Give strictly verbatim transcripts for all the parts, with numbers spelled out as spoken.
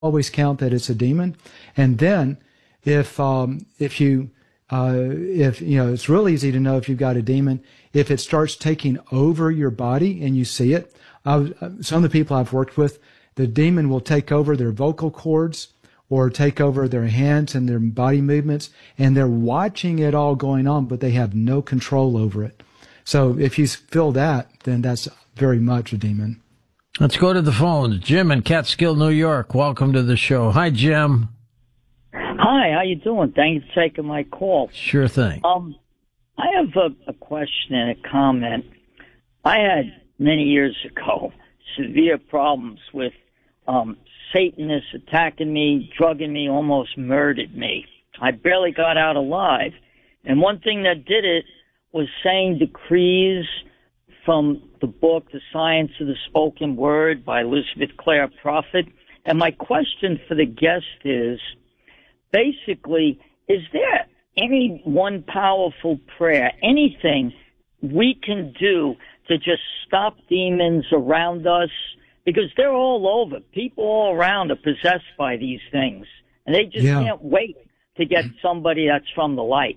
always count that it's a demon. And then if um, if you uh, if you know, it's real easy to know if you've got a demon if it starts taking over your body and you see it. I was, some of the people I've worked with, the demon will take over their vocal cords or take over their hands and their body movements, and they're watching it all going on, but they have no control over it. So if you feel that, then that's very much a demon. Let's go to the phones. Jim in Catskill, New York. Welcome to the show. Hi, Jim. Hi, how you doing? Thank you for taking my call. Sure thing. Um, I have a, a question and a comment. I had many years ago severe problems with um, Satanists attacking me, drugging me, almost murdered me. I barely got out alive. And one thing that did it was saying decrees from the book, The Science of the Spoken Word by Elizabeth Clare Prophet. And my question for the guest is, basically, is there any one powerful prayer, anything we can do to just stop demons around us? Because they're all over. People all around are possessed by these things. And they just yeah. can't wait to get somebody that's from the light.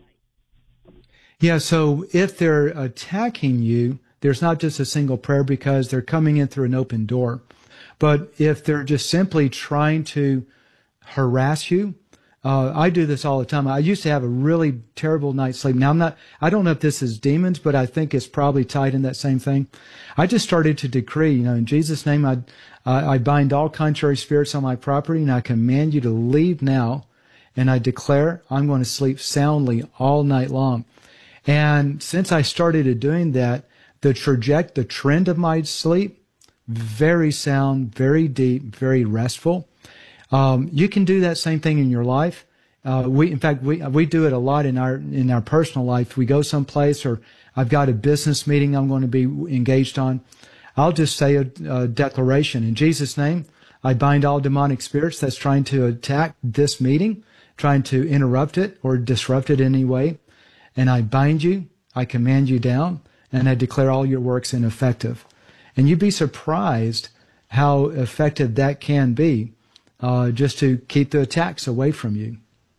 Yeah, so if they're attacking you, there's not just a single prayer because they're coming in through an open door. But if they're just simply trying to harass you, uh, I do this all the time. I used to have a really terrible night's sleep. Now, I'm not, I don't know if this is demons, but I think it's probably tied in that same thing. I just started to decree, you know, in Jesus' name, I, uh, I bind all contrary spirits on my property, and I command you to leave now. And I declare I'm going to sleep soundly all night long. And since I started doing that, the traject, the trend of my sleep, very sound, very deep, very restful. Um, you can do that same thing in your life. Uh, we, in fact, we we do it a lot in our in our personal life. We go someplace, or I've got a business meeting I'm going to be engaged on. I'll just say a, a declaration in Jesus' name. I bind all demonic spirits that's trying to attack this meeting, trying to interrupt it or disrupt it in any way. And I bind you, I command you down, and I declare all your works ineffective. And you'd be surprised how effective that can be, uh, just to keep the attacks away from you.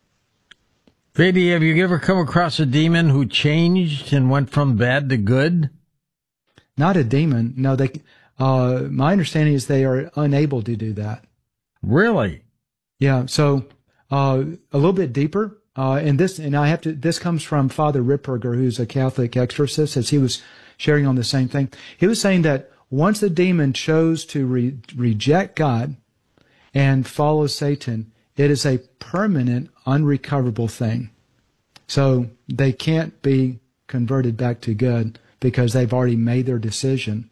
Vedi, have you ever come across a demon who changed and went from bad to good? Not a demon. No, they. Uh, my understanding is they are unable to do that. Really? Yeah. So uh, a little bit deeper. Uh, and this, and I have to, this comes from Father Ripperger, who's a Catholic exorcist, as he was sharing on the same thing. He was saying that once the demon chose to re- reject God and follow Satan, it is a permanent, unrecoverable thing. So they can't be converted back to good because they've already made their decision.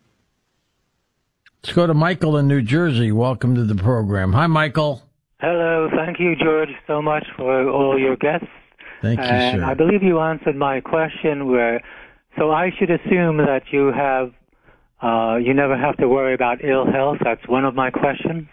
Let's go to Michael in New Jersey. Welcome to the program. Hi, Michael. Hello. Thank you, George, so much for all your guests. Thank you, and sir. I believe you answered my question where, so I should assume that you have, uh, you never have to worry about ill health. That's one of my questions.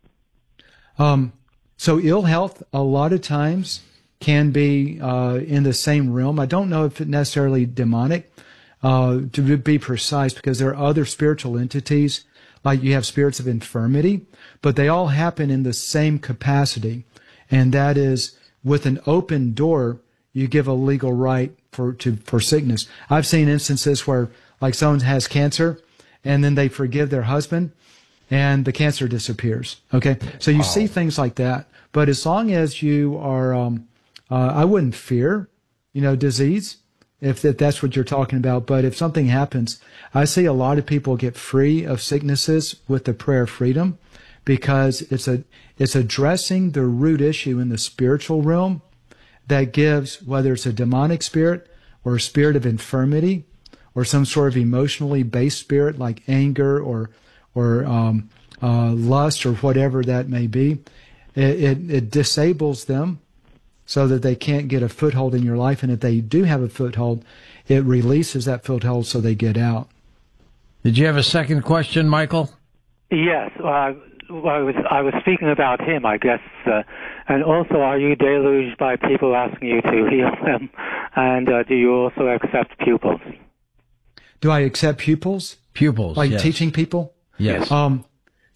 Um, so ill health, a lot of times, can be uh, in the same realm. I don't know if it's necessarily demonic, uh, to be precise, because there are other spiritual entities, like you have spirits of infirmity, but they all happen in the same capacity. And that is, with an open door, you give a legal right for to for sickness. I've seen instances where, like, someone has cancer, and then they forgive their husband, and the cancer disappears. Okay? So you wow. see things like that. But as long as you are, um, uh, I wouldn't fear, you know, disease, if, if that's what you're talking about. But if something happens, I see a lot of people get free of sicknesses with the prayer of freedom, because it's a it's addressing the root issue in the spiritual realm that gives, whether it's a demonic spirit or a spirit of infirmity or some sort of emotionally based spirit like anger or or um, uh, lust or whatever that may be, it, it, it disables them so that they can't get a foothold in your life. And if they do have a foothold, it releases that foothold so they get out. Did you have a second question, Michael? Yes. Uh, well, I was I was speaking about him, I guess. Uh, and also, are you deluged by people asking you to heal them? And uh, do you also accept pupils? Do I accept pupils? Pupils, Like yes. teaching people? Yes. Um,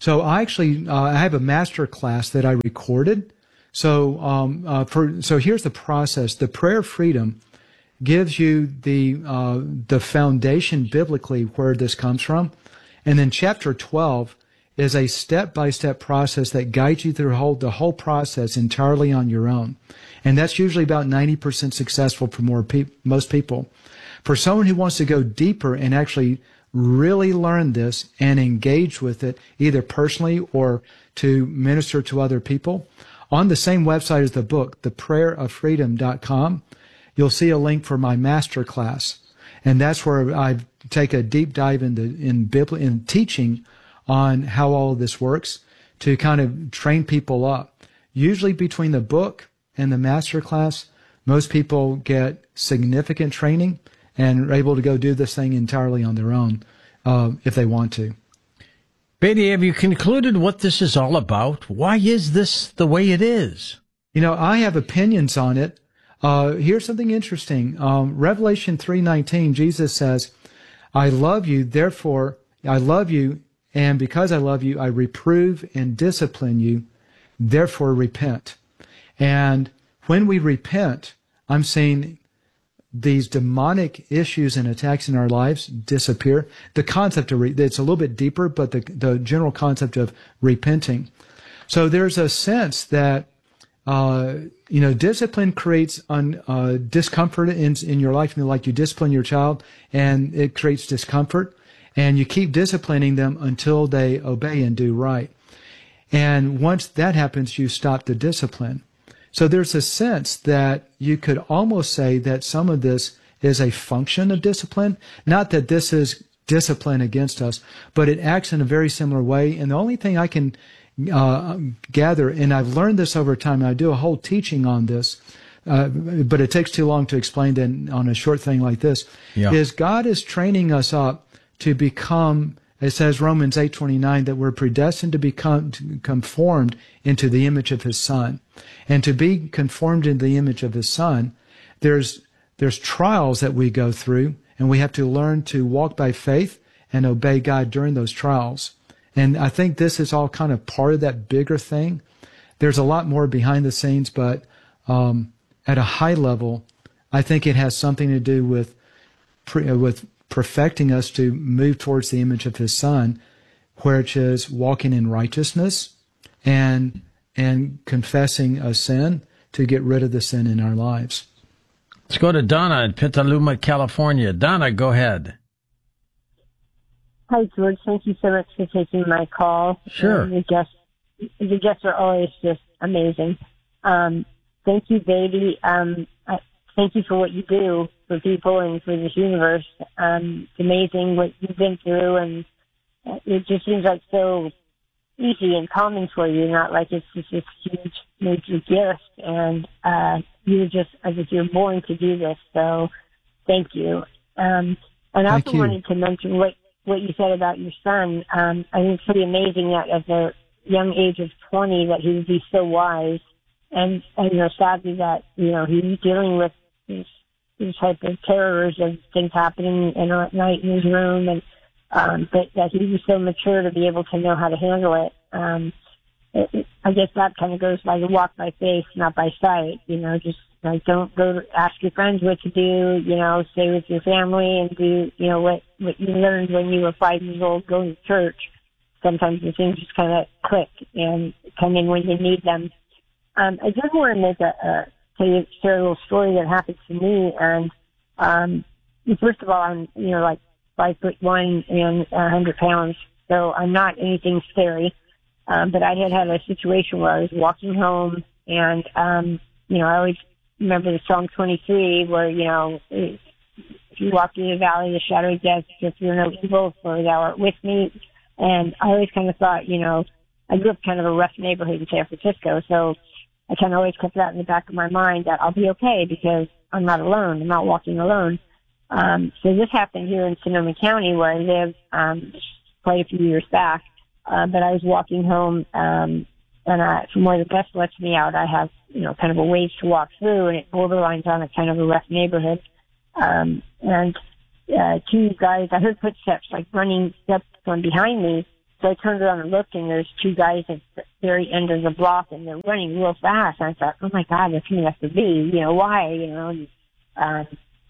So I actually, uh, I have a master class that I recorded. So, um, uh, for, so here's the process. The Prayer of Freedom gives you the, uh, the foundation biblically where this comes from. And then chapter twelve is a step-by-step process that guides you through the whole, the whole process entirely on your own. And that's usually about ninety percent successful for more pe- most people. For someone who wants to go deeper and actually really learn this and engage with it, either personally or to minister to other people, on the same website as the book, the prayer of freedom dot com, you'll see a link for my master class. And that's where I take a deep dive into in Bibli- in teaching on how all of this works to kind of train people up. Usually between the book and the master class, most people get significant training and are able to go do this thing entirely on their own uh, if they want to. Beatty, have you concluded what this is all about? Why is this the way it is? You know, I have opinions on it. Uh, here's something interesting. Um, Revelation three nineteen, Jesus says, I love you, therefore, I love you, and because I love you, I reprove and discipline you, therefore repent. And when we repent, I'm saying these demonic issues and attacks in our lives disappear. The concept of, re- it's a little bit deeper, but the, the general concept of repenting. So there's a sense that, uh, you know, discipline creates un, uh, discomfort in, in your life. You know, like you discipline your child and it creates discomfort, and you keep disciplining them until they obey and do right. And once that happens, you stop the discipline. So there's a sense that you could almost say that some of this is a function of discipline. Not that this is discipline against us, but it acts in a very similar way. And the only thing I can uh, gather, and I've learned this over time, and I do a whole teaching on this, uh, but it takes too long to explain that on a short thing like this, yeah. is God is training us up to become, it says Romans eight twenty-nine, that we're predestined to become to conformed into the image of His Son. And to be conformed into the image of His Son, there's there's trials that we go through, and we have to learn to walk by faith and obey God during those trials. And I think this is all kind of part of that bigger thing. There's a lot more behind the scenes, but um, at a high level, I think it has something to do with with perfecting us to move towards the image of His Son, which is walking in righteousness and and confessing a sin to get rid of the sin in our lives. Let's go to Donna in Petaluma, California. Donna, go ahead. Hi, George. Thank you so much for taking my call. Sure. Um, the guests, the guests are always just amazing. Um, thank you, baby. Um, I, thank you for what you do for people and for this universe. Um, it's amazing what you've been through, and it just seems like so easy and calming for you, not like it's just this huge major gift, and uh you're just as if you're born to do this. So thank you. Um and I also wanted to mention what what you said about your son. um I think it's pretty amazing that at the young age of twenty that he would be so wise, and and you know, sadly that, you know, he's dealing with these these type of terrors of things happening in, at night in his room, and Um, but that he was so mature to be able to know how to handle it. Um, it, it I guess that kind of goes by the walk by faith, not by sight. You know, just like don't go to ask your friends what to do. You know, stay with your family and do, you know, what, what you learned when you were five years old going to church. Sometimes the things just kind of click and come in when you need them. Um, I just want to make a, a tell you, share a little story that happened to me. And um, first of all, I'm, you know, like, five foot one and a hundred pounds, so I'm not anything scary. Um, but I had had a situation where I was walking home, and um, you know, I always remember the Psalm twenty-three, where, you know, if you walk through the valley of the shadow of death, if you're no evil, for thou art with me. And I always kind of thought, you know, I grew up kind of a rough neighborhood in San Francisco, so I kind of always kept that in the back of my mind, that I'll be okay because I'm not alone. I'm not walking alone. Um, so this happened here in Sonoma County, where I live, um, quite a few years back. Uh, but I was walking home, um, and I, from where the bus lets me out, I have, you know, kind of a ways to walk through, and it borderlines on a kind of a rough neighborhood. Um, and, uh, two guys, I heard footsteps like running up from behind me. So I turned around and looked, and there's two guys at the very end of the block, and they're running real fast. And I thought, oh my God, they're coming after me. You know, why? You know, and, um,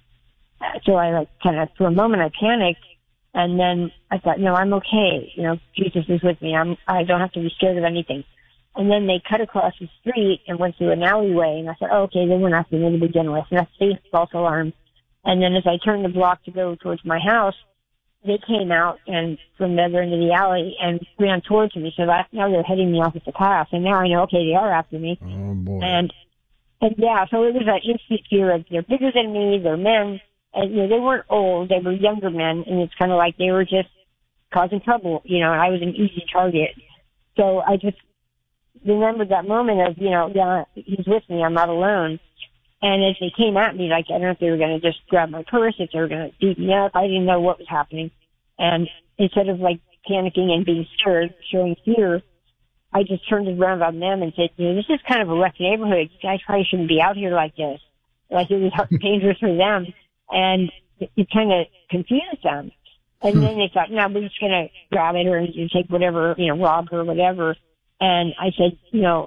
so I like kind of, for a moment I panicked, and then I thought, no, I'm okay. You know, Jesus is with me. I'm, I don't have to be scared of anything. And then they cut across the street and went through an alleyway, and I thought, oh, okay, they weren't after me to begin with. And that's the false alarm. And then as I turned the block to go towards my house, they came out and from the other end of the alley and ran towards me. So that, now they're heading me off at the class, and now I know, okay, they are after me. Oh boy! And and yeah, so it was that instant fear of they're bigger than me, they're men, and you know they weren't old, they were younger men, and it's kind of like they were just causing trouble, you know. And I was an easy target, so I just remembered that moment of, you know, yeah, he's with me, I'm not alone. And as they came at me, like, I don't know if they were going to just grab my purse, if they were going to beat me up. I didn't know what was happening. And instead of, like, panicking and being scared, showing fear, I just turned it around on them and said, you know, this is kind of a rough neighborhood. You guys probably shouldn't be out here like this. Like, it was dangerous for them. And it, it kind of confused them. And then they thought, no, we're just going to grab it or take whatever, you know, rob her or whatever. And I said, you know,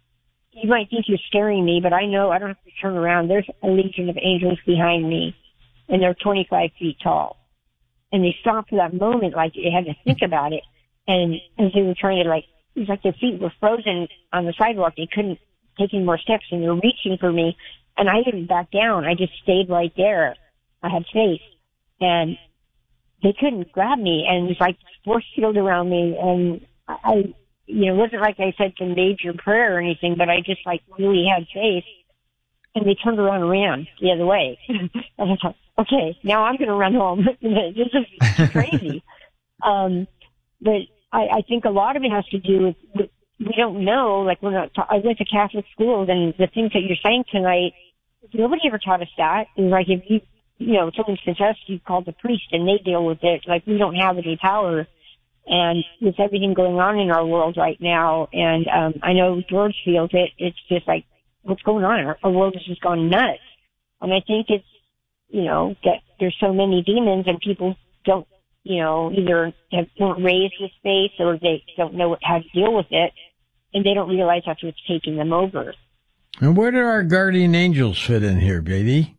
you might think you're scaring me, but I know I don't have to turn around. There's a legion of angels behind me, and they're twenty-five feet tall. And they stopped for that moment, like they had to think about it. And as they were trying to, like, it was like their feet were frozen on the sidewalk. They couldn't take any more steps, and they were reaching for me. And I didn't back down. I just stayed right there. I had faith. And they couldn't grab me, and it was like force field around me. And I... You know, it wasn't like I said some major prayer or anything, but I just, like, really had faith. And they turned around and ran the other way. And I thought, okay, now I'm going to run home. This is crazy. um, but I, I think a lot of it has to do with, with we don't know, like, we're not, ta- I went to Catholic schools, and the things that you're saying tonight, nobody ever taught us that. It was like, if you, you know, someone's possessed, you call the priest, and they deal with it. Like, we don't have any power. And with everything going on in our world right now, and um, I know George feels it, it's just like, what's going on? Our, our world has just gone nuts. And I think it's, you know, that there's so many demons and people don't, you know, either have, weren't raised with faith or they don't know what, how to deal with it, and they don't realize after it's taking them over. And where do our guardian angels fit in here, Beatty?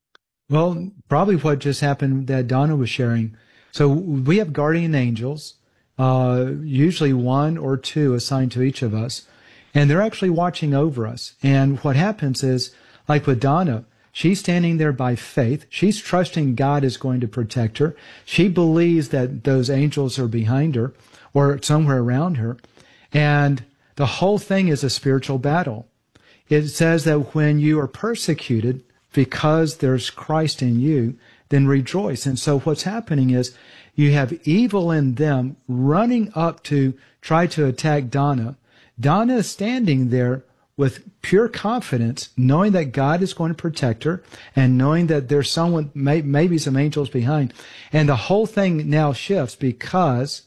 Well, probably what just happened that Donna was sharing. So we have guardian angels. Uh, usually one or two assigned to each of us, and they're actually watching over us. And what happens is, like with Donna, she's standing there by faith. She's trusting God is going to protect her. She believes that those angels are behind her or somewhere around her. And the whole thing is a spiritual battle. It says that when you are persecuted because there's Christ in you, then rejoice. And so what's happening is, you have evil in them running up to try to attack Donna. Donna is standing there with pure confidence, knowing that God is going to protect her and knowing that there's someone, may, maybe some angels behind. And the whole thing now shifts because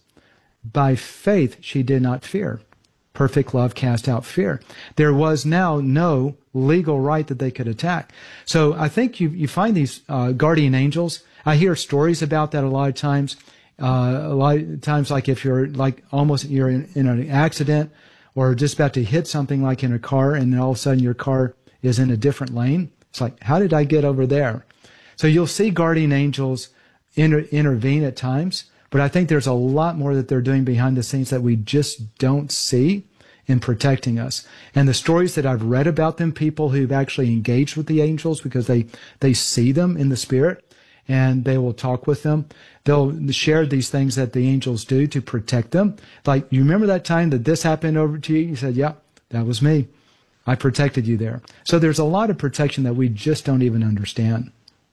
by faith she did not fear. Perfect love cast out fear. There was now no legal right that they could attack. So I think you, you find these uh, guardian angels. I hear stories about that a lot of times. Uh, a lot of times, like if you're like almost you're in, in an accident or just about to hit something like in a car, and then all of a sudden your car is in a different lane. It's like, how did I get over there? So you'll see guardian angels inter- intervene at times, but I think there's a lot more that they're doing behind the scenes that we just don't see in protecting us. And the stories that I've read about them, people who've actually engaged with the angels because they, they see them in the spirit and they will talk with them. They'll share these things that the angels do to protect them. Like, you remember that time that this happened over to you? You said, yeah, that was me. I protected you there. So there's a lot of protection that we just don't even understand.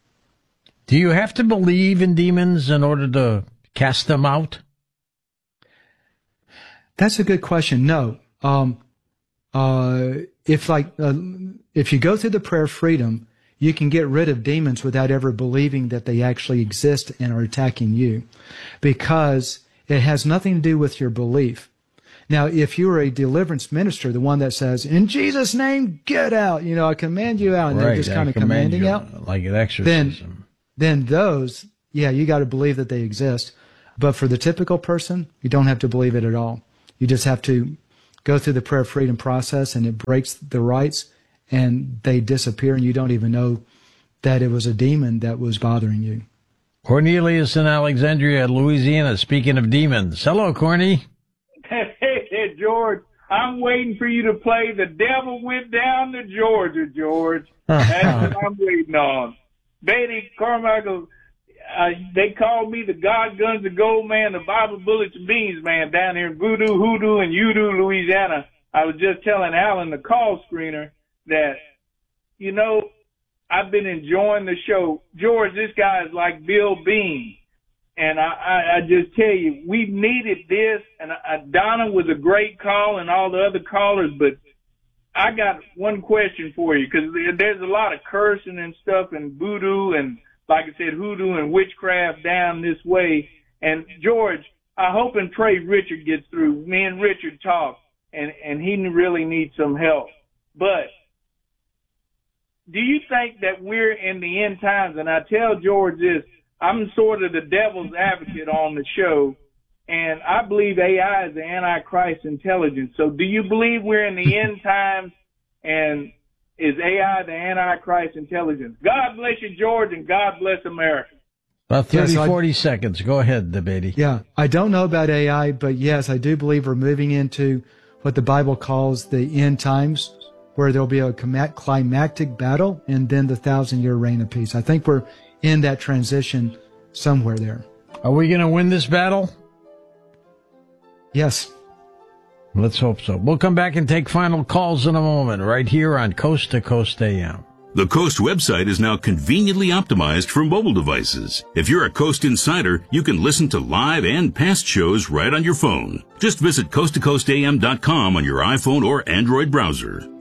Do you have to believe in demons in order to cast them out? That's a good question. No. Um, uh, if like, uh, if you go through the prayer of freedom, you can get rid of demons without ever believing that they actually exist and are attacking you, because it has nothing to do with your belief. Now, if you are a deliverance minister, the one that says, in Jesus' name, get out, you know, I command you out, and right, they're just kind of commanding you, out. Like an exorcism. Then, then those, yeah, you got to believe that they exist. But for the typical person, you don't have to believe it at all. You just have to go through the prayer of freedom process, and it breaks the rights, and they disappear, and you don't even know that it was a demon that was bothering you. Cornelius in Alexandria, Louisiana, speaking of demons. Hello, Corny. Hey, hey, George, I'm waiting for you to play The Devil Went Down to Georgia, George. That's what I'm waiting on. Betty Carmichael, uh, they called me the God Guns, the Gold Man, the Bible Bullets and Beans Man down here in Voodoo, Hoodoo, and Udo, Louisiana. I was just telling Alan, the call screener, that, you know, I've been enjoying the show. George, this guy is like Bill Bean. And I, I, I just tell you, we've needed this. And I, Donna was a great call and all the other callers, but I got one question for you, because there's a lot of cursing and stuff and voodoo and, like I said, hoodoo and witchcraft down this way. And George, I hope and pray Richard gets through. Me and Richard talk, and, and he really needs some help. But do you think that we're in the end times? And I tell George this, I'm sort of the devil's advocate on the show, and I believe A I is the Antichrist intelligence. So do you believe we're in the end times, and is A I the Antichrist intelligence? God bless you, George, and God bless America. About thirty, yes, I, forty seconds. Go ahead, Debatey. Yeah, I don't know about A I, but yes, I do believe we're moving into what the Bible calls the end times, where there'll be a climactic battle and then the thousand-year reign of peace. I think we're in that transition somewhere there. Are we going to win this battle? Yes. Let's hope so. We'll come back and take final calls in a moment, right here on Coast to Coast A M. The Coast website is now conveniently optimized for mobile devices. If you're a Coast insider, you can listen to live and past shows right on your phone. Just visit coast to coast a m dot com on your iPhone or Android browser.